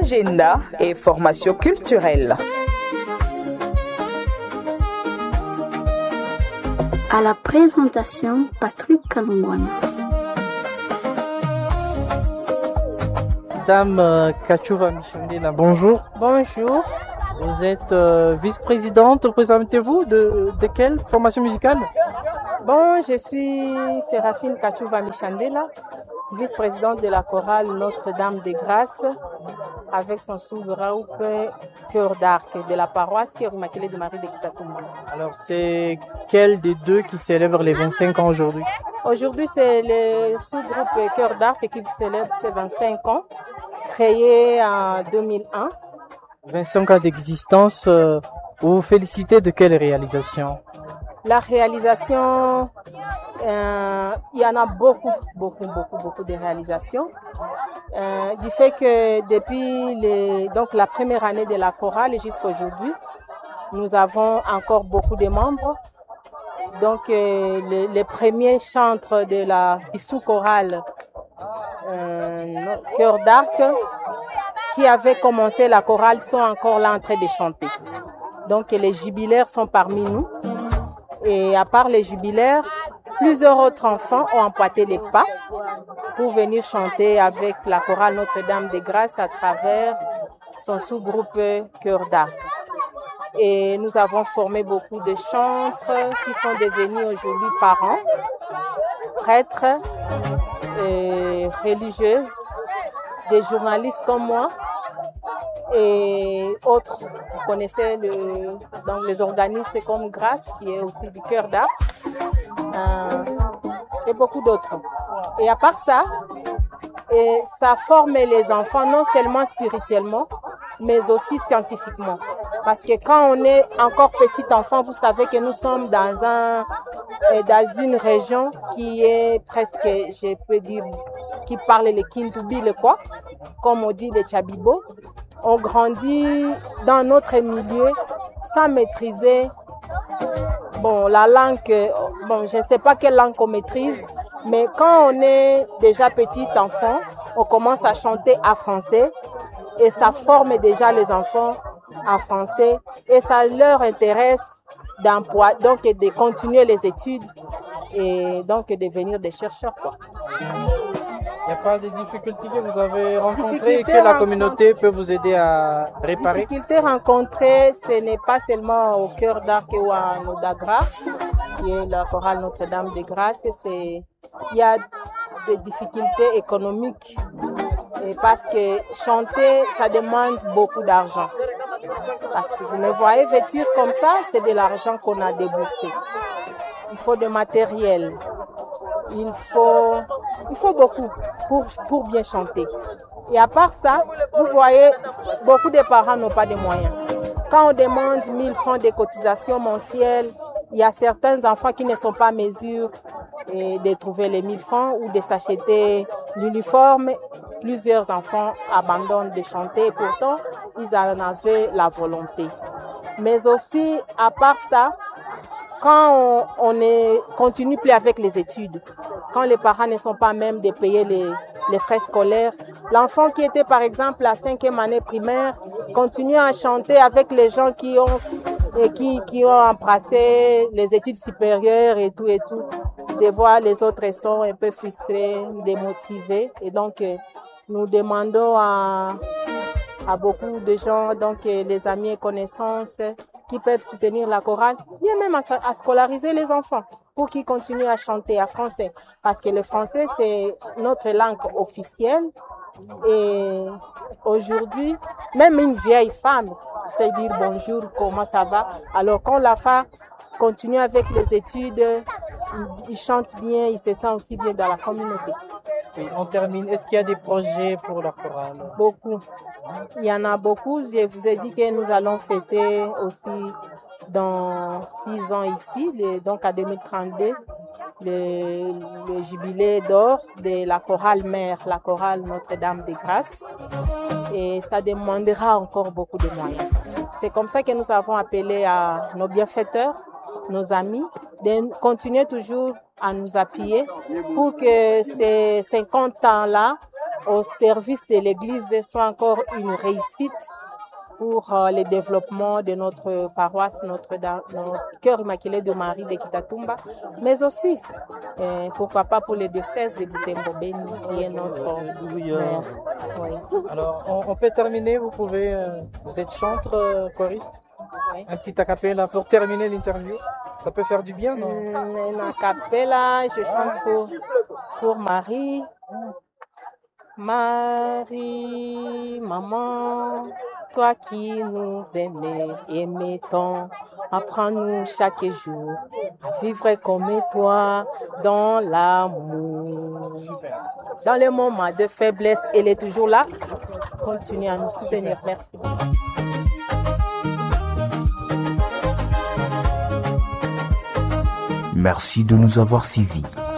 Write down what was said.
agenda et formation culturelle. À la présentation, Patrick Kalungwana. Madame Kachouva Michandela, bonjour. Bonjour. Vous êtes vice-présidente, représentez-vous de quelle formation musicale? Bon, je suis Séraphine Kachouva Michandela, vice-présidente de la chorale Notre-Dame des Grâces, avec son sous-groupe Cœur d'Arc de la paroisse Cœur Immaculé de Marie de Kitatumba. Alors, c'est quel des deux qui célèbre les 25 ans aujourd'hui? Aujourd'hui, c'est le sous-groupe Cœur d'Arc qui célèbre ses 25 ans, créé en 2001. 25 ans d'existence, vous vous félicitez de quelle réalisation? La réalisation, il y en a beaucoup de réalisations. Du fait que depuis la première année de la chorale jusqu'à aujourd'hui, nous avons encore beaucoup de membres. Donc les premiers chantres du sous-chorale Cœur d'Arc, qui avaient commencé la chorale, sont encore là en train de chanter. Donc les jubilaires sont parmi nous. Et à part les jubilaires, plusieurs autres enfants ont emboîté les pas pour venir chanter avec la chorale Notre-Dame des Grâces à travers son sous-groupe Cœur d'Arc. Et nous avons formé beaucoup de chantres qui sont devenus aujourd'hui parents, prêtres, religieuses, des journalistes comme moi et autres. Vous connaissez les organismes comme Grâce, qui est aussi du Cœur d'Arc, et beaucoup d'autres. Et à part ça, ça forme les enfants non seulement spirituellement, mais aussi scientifiquement. Parce que quand on est encore petit enfant, vous savez que nous sommes dans une région qui est presque, je peux dire, qui parle le Kintubi, le quoi, comme on dit le Tchabibo. On grandit dans notre milieu sans maîtriser la langue. Je ne sais pas quelle langue on maîtrise, mais quand on est déjà petit enfant, on commence à chanter en français et ça forme déjà les enfants en français et ça leur intéresse donc de continuer les études et donc de devenir des chercheurs, quoi. Il n'y a pas de difficultés que vous avez rencontrées et que la communauté peut vous aider à réparer? Les difficultés rencontrées, ce n'est pas seulement au Cœur d'Arc ou à Nodagra, qui est la chorale Notre-Dame des Grâces. Il y a des difficultés économiques parce que chanter, ça demande beaucoup d'argent. Parce que vous me voyez vêtir comme ça, c'est de l'argent qu'on a déboursé. Il faut du matériel. Il faut beaucoup pour bien chanter. Et à part ça, vous voyez, beaucoup de parents n'ont pas de moyens. Quand on demande 1000 francs de cotisation mensuelle, il y a certains enfants qui ne sont pas en mesure de trouver les 1000 francs ou de s'acheter l'uniforme. Plusieurs enfants abandonnent de chanter et pourtant, ils en avaient la volonté. Mais aussi, à part ça, quand on ne continue plus avec les études, quand les parents ne sont pas même de payer les frais scolaires, l'enfant qui était par exemple à 5e année primaire continue à chanter avec les gens qui ont embrassé les études supérieures et tout. De voir les autres sont un peu frustrés, démotivés. Et donc, nous demandons à beaucoup de gens, donc les amis et connaissances, qui peuvent soutenir la chorale, bien même à scolariser les enfants pour qu'ils continuent à chanter en français. Parce que le français, c'est notre langue officielle. Et aujourd'hui, même une vieille femme sait dire bonjour, comment ça va. Alors quand la femme continue avec les études, il chante bien, il se sent aussi bien dans la communauté. Et on termine. Est-ce qu'il y a des projets pour la chorale? Beaucoup. Il y en a beaucoup. Je vous ai dit que nous allons fêter aussi dans 6 ans ici, donc à 2032, le jubilé d'or de la chorale mère, la chorale Notre-Dame des Grâces. Et ça demandera encore beaucoup de moyens. C'est comme ça que nous avons appelé à nos bienfaiteurs, nos amis, de continuer toujours à nous appuyer pour que ces 50 ans-là au service de l'Église soit encore une réussite pour le développement de notre paroisse, notre cœur immaculé de Marie de Kitatumba, mais aussi, pourquoi pas pour le diocèse de Butembo-Beni, qui est notre mère. Oui. Alors, on peut terminer, vous êtes chantre, choriste? Oui. Un petit a cappella pour terminer l'interview. Ça peut faire du bien, non? Un a cappella, je chante pour Marie. Marie, maman, toi qui nous aimais tant, apprends-nous chaque jour à vivre comme toi dans l'amour. Super. Dans les moments de faiblesse, elle est toujours là. Continue à nous soutenir. Merci. Merci de nous avoir suivis.